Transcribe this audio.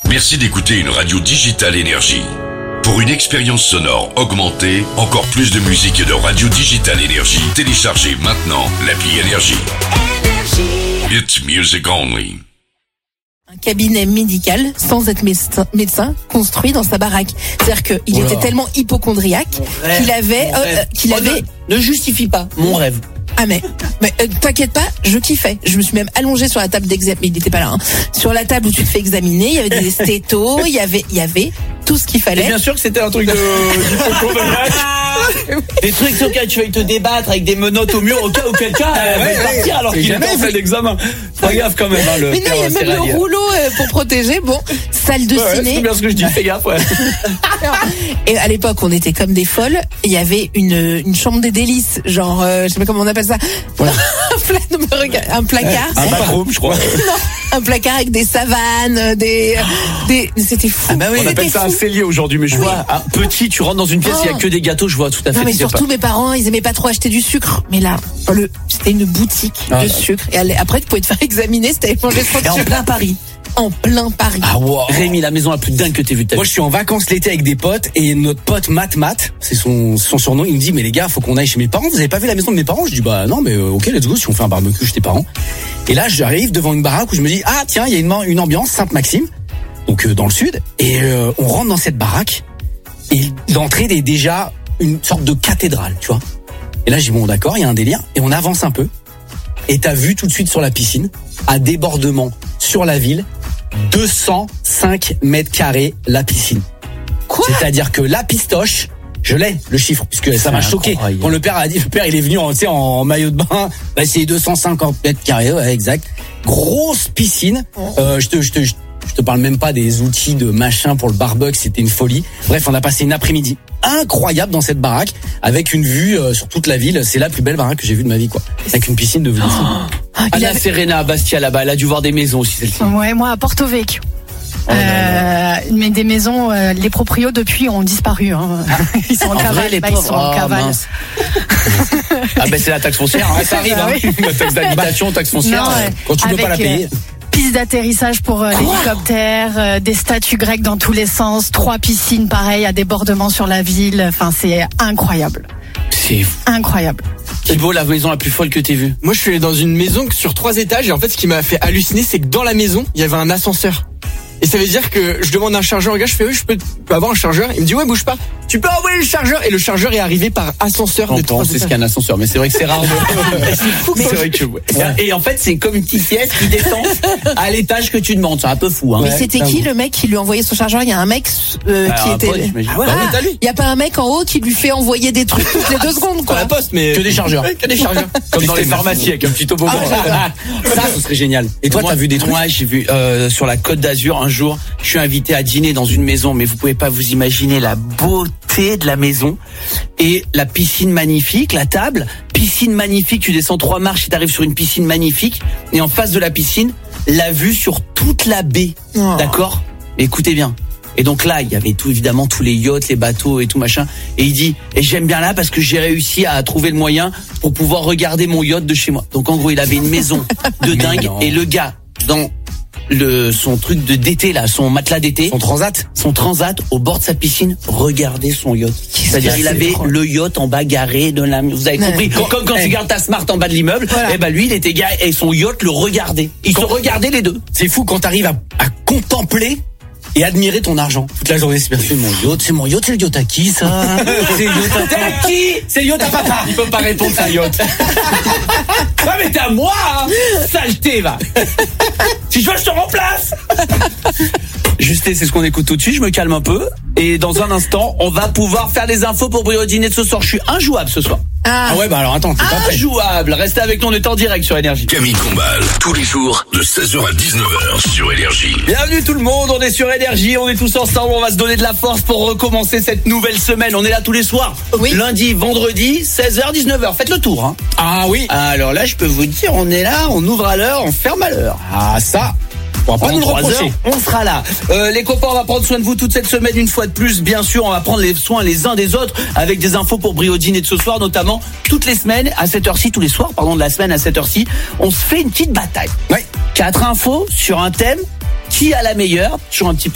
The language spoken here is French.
Merci d'écouter une radio digitale Énergie. Pour une expérience sonore augmentée, encore plus de musique et de radio digitale Énergie, téléchargez maintenant l'appli Énergie. It's music only. Un cabinet médical, sans être médecin, construit dans sa baraque. C'est-à-dire qu'il était tellement hypocondriaque qu'il avait... Ne justifie pas mon rêve. Ah mais t'inquiète pas, je kiffais. Je me suis même allongée sur la table d'examen, mais il était pas là. Sur la table où tu te fais examiner, il y avait des stétos, il y avait tout ce qu'il fallait. Et bien sûr que c'était un truc d'hypocondriaque. Des trucs sur lesquels tu vas te débattre avec des menottes au mur au cas où quelqu'un va partir alors qu'il est en fait l'examen. Fais gaffe quand même. Mais non, il y a même le rouleau pour protéger. Bon, salle de ciné. C'est bien ce que je dis, fais gaffe. Et à l'époque, on était comme des folles. Il y avait une chambre des délices, genre, je sais pas comment on appelle ça. Voilà. un placard. Un backroom, je crois. Non, un placard avec des savanes, c'était fou. Ah bah oui, on appelle ça un cellier aujourd'hui, mais je vois un petit, tu rentres dans une pièce, il y a que des gâteaux, je vois tout à fait. Non, mais surtout mes parents, ils aimaient pas trop acheter du sucre. Mais là, c'était une boutique de sucre. Et après, tu pouvais te faire examiner si t'avais mangé trop de sucre. En plein Paris. En plein Paris. Ah wow. Rémi, la maison la plus dingue que t'aies vue de ta vie. Moi, je suis en vacances l'été avec des potes et notre pote Matt, c'est son surnom, il me dit, mais les gars, faut qu'on aille chez mes parents. Vous avez pas vu la maison de mes parents? Je dis, bah non, mais ok, let's go, si on fait un barbecue chez tes parents. Et là, j'arrive devant une baraque où je me dis, ah tiens, il y a une ambiance Sainte-Maxime, donc dans le sud. Et on rentre dans cette baraque et d'entrée est déjà une sorte de cathédrale, tu vois. Et là, je dis, bon d'accord, il y a un délire. Et on avance un peu. Et t'as vu tout de suite sur la piscine, à débordement sur la ville, 205 mètres carrés la piscine. Quoi? C'est-à-dire que la pistoche, je l'ai le chiffre puisque ça m'a choqué. Incroyable. Quand le père a dit, le père il est venu en maillot de bain, bah c'est 250 mètres carrés, ouais, exact. Grosse piscine. Je te parle même pas des outils de machin pour le barbecue, c'était une folie. Bref, on a passé une après-midi incroyable dans cette baraque avec une vue sur toute la ville. C'est la plus belle baraque que j'ai vue de ma vie, quoi. Avec une piscine de vue. Anna Serena à Bastia là-bas, elle a dû voir des maisons aussi celle-ci. Ouais, moi à Porto Vecchio. Mais des maisons, les proprios depuis ont disparu. Hein. Ils sont en cavale, vrai, ils sont en cavale. Ah ben c'est la taxe foncière, hein, ça arrive. Bah, Hein. La taxe d'habitation, taxe foncière. Non, quand tu peux pas la payer. Piste d'atterrissage pour l'hélicoptère, des statues grecques dans tous les sens, 3 piscines pareilles à débordement sur la ville. Enfin, c'est incroyable. C'est fou. Incroyable. Thibaut, la maison la plus folle que t'aies vue? Moi, je suis allé dans une maison sur 3 étages et en fait, ce qui m'a fait halluciner, c'est que dans la maison, il y avait un ascenseur. Et ça veut dire que je demande un chargeur au gars, je fais oui, je peux avoir un chargeur. Il me dit ouais, bouge pas. Tu peux envoyer le chargeur et le chargeur est arrivé par ascenseur. On pense c'est ce qu'un ascenseur, mais c'est vrai que c'est rare. C'est fou. C'est vrai que et en fait c'est comme une petite pièce qui descend à l'étage que tu demandes. C'est un peu fou. Hein. Mais c'était qui le mec qui lui envoyait son chargeur? Il y a un mec qui était. Il y a pas un mec en haut qui lui fait envoyer des trucs toutes les 2 secondes, quoi. À la poste, mais Que des chargeurs. Que des chargeurs. Comme dans les pharmacies avec un petit toboggan. Ça, ce serait génial. Et toi, t'as vu des trucs? Moi, j'ai vu sur la Côte d'Azur un jour. Je suis invité à dîner dans une maison, mais vous pouvez pas vous imaginer la beauté de la maison et la piscine magnifique, la table, piscine magnifique. Tu descends 3 marches et t'arrives sur une piscine magnifique. Et en face de la piscine, la vue sur toute la baie. Oh. D'accord? Mais écoutez bien. Et donc là, il y avait évidemment tous les yachts, les bateaux et tout machin. Et il dit, et j'aime bien là parce que j'ai réussi à trouver le moyen pour pouvoir regarder mon yacht de chez moi. Donc en gros, il avait une maison de dingue et le gars dans son truc d'été là, son matelas d'été, son transat au bord de sa piscine, regardez son yacht. C'est-à-dire il avait le yacht en bas garé de la, vous avez compris, comme quand tu gardes ta Smart en bas de l'immeuble, et ben lui il était garé et son yacht le regardait. Ils se regardaient les deux. C'est fou quand t'arrives à contempler et admirer ton argent toute la journée. C'est mon yacht, c'est le yacht à qui ça? C'est le yacht à qui? C'est le yacht à papa. Il peut pas répondre à yacht. Non mais t'es à moi, hein. Saleté va. Si je veux je te remplace. Justé, c'est ce qu'on écoute tout de suite, je me calme un peu. Et dans un instant, on va pouvoir faire les infos pour Brio Dîner de ce soir. Je suis injouable ce soir. Ah ouais, bah alors attends, t'es pas prêt. Injouable. Restez avec nous, on est en direct sur Énergie. Camille Combal, tous les jours de 16h à 19h sur Énergie. Bienvenue tout le monde, on est sur Énergie, on est tous ensemble, on va se donner de la force pour recommencer cette nouvelle semaine. On est là tous les soirs, oui. Lundi, vendredi, 16h, 19h. Faites le tour. Hein. Ah oui. Alors là, je peux vous dire, on est là, on ouvre à l'heure, on ferme à l'heure. Ah ça, on va pas nous le reprocher. On sera là. Les copains, on va prendre soin de vous toute cette semaine une fois de plus. Bien sûr, on va prendre les soins les uns des autres avec des infos pour Brio Dîner de ce soir, notamment toutes les semaines à cette heure-ci, tous les soirs, de la semaine à cette heure-ci. On se fait une petite bataille. Oui. 4 infos sur un thème. Qui a la meilleure sur un petit